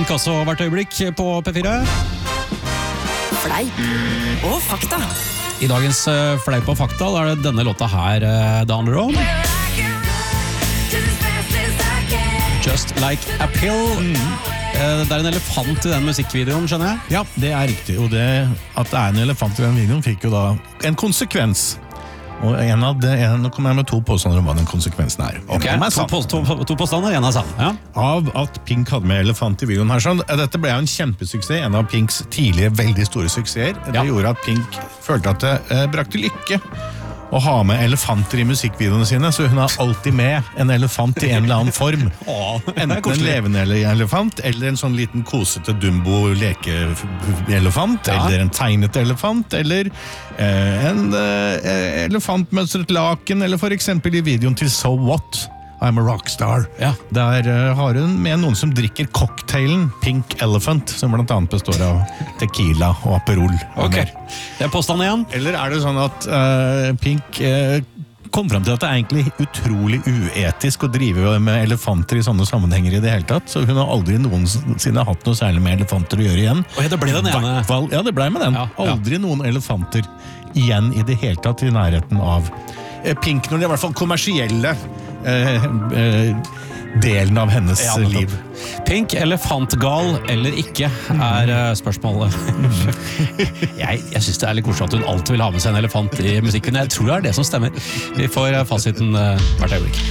Pink også hvert øyeblikk på P4. Fleip og fakta. I dagens Fleip og fakta da er det denne låta her det handler om. Just Like a Pill. Det er en elefant i den musikkvideoen, skjønner jeg? Ja, det er riktig. Og det at det er en elefant i den videoen fikk jo da en konsekvens. Og nå kommer jeg med 2 påstander om hva den konsekvensen er. Ok, to påstander, en er sann. Ja. Av at Pink hadde med elefant i videoen her. Sånn, dette ble en kjempesuksess, en av Pinks tidlige veldig store suksesser. Det gjorde at Pink følte at det brakte lykke å ha med elefanter i musikkvideoene sine, så hun har alltid med en elefant i en eller annen form. Enten en levende elefant, eller en sånn liten kosete Dumbo lekeelefant, eller en tegnet elefant, eller en elefantmønstret laken, eller for eksempel i videoen til So What? I'm a rockstar. Der har hun med noen som drikker cocktailen Pink Elephant, som blant annet består av tequila og Aperol. Ok, det er påstand igjen. Eller er det sånn at Pink kom frem til at det er egentlig utrolig uetisk å drive med elefanter i sånne sammenhenger i det hele tatt, så hun har aldri noensinne hatt noe særlig med elefanter å gjøre igjen. Det ble den ene. Ja, det ble med den. Aldri noen elefanter igjen i det hele tatt i nærheten av Pink, når det er i hvert fall kommersielle delen av hennes liv. Pink, elefantgal eller ikke er spørsmålet. Jeg synes det er litt koselig at hun alltid vil ha med seg en elefant i musikken. Jeg tror det er det som stemmer. Vi får fasiten hvert øyeblikk.